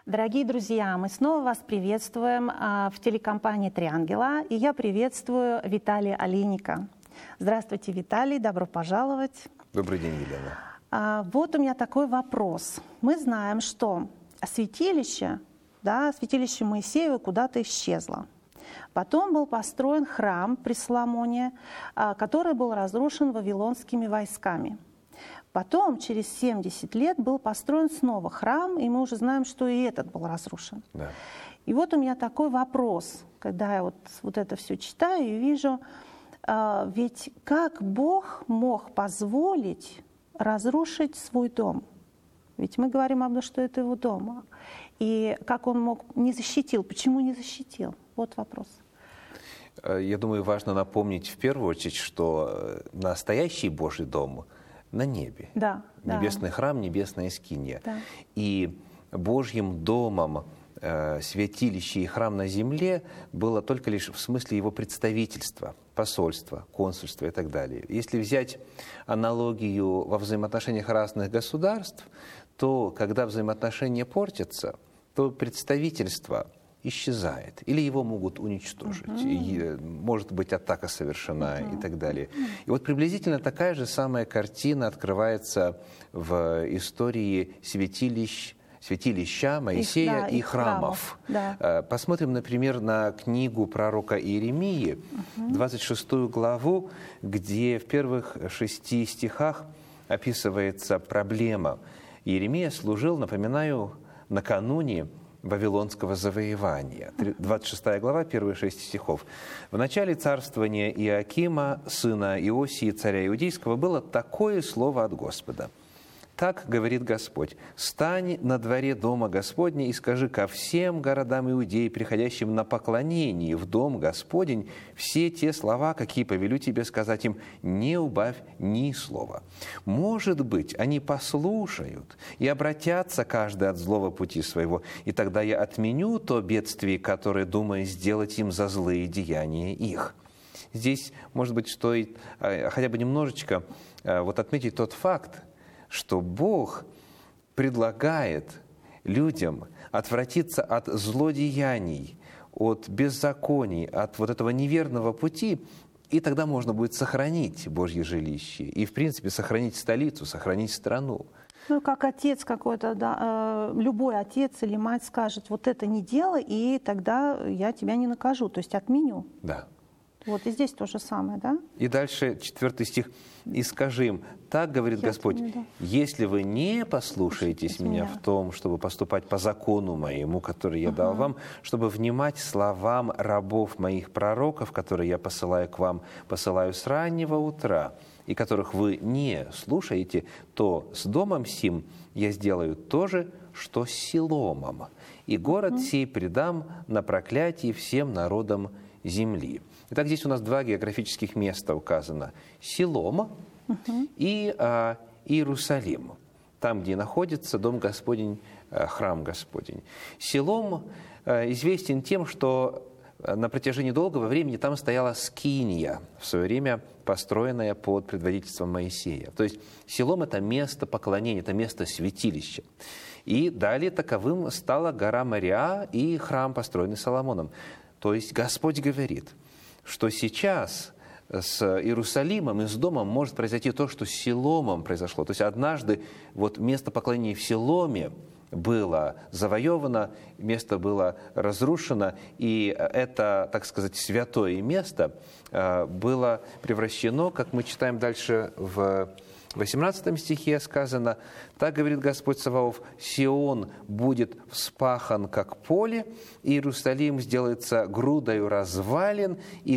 Дорогие друзья, мы снова вас приветствуем в телекомпании «Триангела», и я приветствую Виталия Олейника. Здравствуйте, Виталий, добро пожаловать. Добрый день, Елена. Вот у меня такой вопрос. Мы знаем, что святилище Моисеева куда-то исчезло. Потом был построен храм при Соломоне, который был разрушен вавилонскими войсками. Потом, через 70 лет, был построен снова храм, и мы уже знаем, что и этот был разрушен. Да. И вот у меня такой вопрос, когда я вот это все читаю и вижу, ведь как Бог мог позволить разрушить свой дом? Ведь мы говорим об том, что это его дом. И как он мог, не защитил, почему не защитил? Вот вопрос. Я думаю, важно напомнить в первую очередь, что настоящий Божий дом на небе. Да, Небесный храм, небесная скинья. Да. И Божьим домом святилище и храм на земле было только лишь в смысле его представительства, посольства, консульства и так далее. Если взять аналогию во взаимоотношениях разных государств, то когда взаимоотношения портятся, то представительство исчезает, или его могут уничтожить, может быть атака совершена и так далее. И вот приблизительно такая же самая картина открывается в истории святилища Моисея и храмов. Да. Посмотрим, например, на книгу пророка Иеремии, 26 главу, где в первых 6 стихах описывается проблема. Иеремия служил, напоминаю, накануне Вавилонского завоевания. 26 глава, первые 6 стихов. «В начале царствования Иоакима, сына Иосии, царя Иудейского, было такое слово от Господа. Так говорит Господь: стань на дворе дома Господня и скажи ко всем городам Иудеи, приходящим на поклонение в дом Господень, все те слова, какие повелю тебе сказать им, не убавь ни слова. Может быть, они послушают и обратятся каждый от злого пути своего, и тогда я отменю то бедствие, которое думаю сделать им за злые деяния их». Здесь, может быть, стоит хотя бы немножечко отметить тот факт, что Бог предлагает людям отвратиться от злодеяний, от беззаконий, от этого неверного пути, и тогда можно будет сохранить Божье жилище и, в принципе, сохранить столицу, сохранить страну. Ну, как отец какой-то, да, любой отец или мать скажет, вот это не делай, и тогда я тебя не накажу, то есть отменю. Да. Вот и здесь то же самое, да? И дальше 4 стих. «И скажи им, так говорит Господь, если вы не послушаетесь меня в том, чтобы поступать по закону моему, который я дал вам, чтобы внимать словам рабов моих пророков, которые я посылаю к вам, посылаю с раннего утра, и которых вы не слушаете, то с домом сим я сделаю то же, что с Силомом, и город сей предам на проклятие всем народам земли». Итак, здесь у нас 2 географических места указано. Силом и Иерусалим, там, где находится Дом Господень, храм Господень. Силом известен тем, что на протяжении долгого времени там стояла скинья, в свое время построенная под предводительством Моисея. То есть Силом – это место поклонения, это место святилища. И далее таковым стала гора Мориа и храм, построенный Соломоном. То есть Господь говорит, что сейчас с Иерусалимом и с домом может произойти то, что с Силомом произошло. То есть однажды место поклонения в Силоме было завоевано, место было разрушено, и это, так сказать, святое место было превращено, как мы читаем дальше в 18 стихе сказано: «Так говорит Господь Саваоф, Сион будет вспахан, как поле, и Иерусалим сделается грудою развалин, и